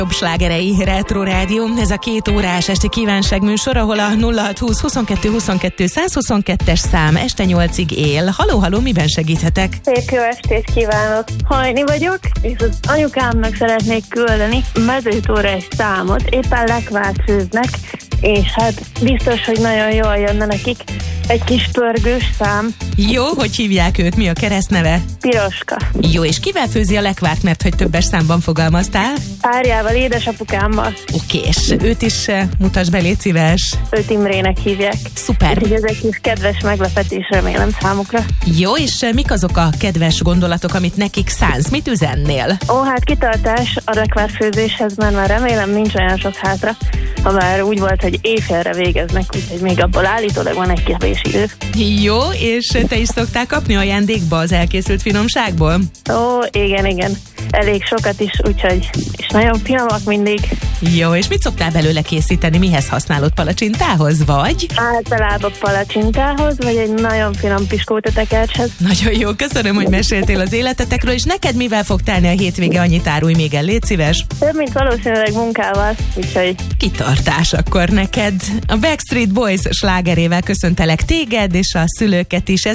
Jobb slágerei Retro Rádió, ez a 2 órás esti kívánság műsor, ahol a 0620 22 22 122-es szám este 8-ig él. Halló, miben segíthetek? Szép jó estét kívánok! Hajni vagyok, és az anyukámnak szeretnék küldeni mezőtúra egy számot, éppen lekvárt főznek, és hát biztos, hogy nagyon jól jönne nekik egy kis pörgős szám. Jó, hogy hívják őt, mi a keresztneve? Piroska. Jó, és kivel főzi a lekvárt, mert hogy többes számban fogalmaztál? Párjával, édesapukámmal. Oké, és őt is mutasd be, légy szíves. Őt Imrének hívják. Szuper. Úgyhogy ez egy kis kedves meglepetés, remélem számukra. Jó, és mik azok a kedves gondolatok, amit nekik szánsz? Mit üzennél? Hát kitartás a lekvárfőzéshez, mert már remélem nincs olyan sok hátra, ha már úgy volt, hogy éjfélre végeznek, úgyhogy még abból állítólag van egy kevés idő. Jó, és te is szoktál kapni ajándékba az elkészült finomságból? Igen. Elég sokat is, úgyhogy és nagyon finomak mindig. Jó, és mit szoktál belőle készíteni? Mihez használod, palacsintához, vagy? Általában palacsintához, vagy egy nagyon finom piskótetekercshez. Nagyon jó, köszönöm, hogy meséltél az életetekről, és neked mivel fog telni a hétvége, annyit árulj még el, légy szíves? Több, mint valószínűleg munkával, úgyhogy... Kitartás akkor neked. A Backstreet Boys slágerével köszöntelek téged, és a szülőket is.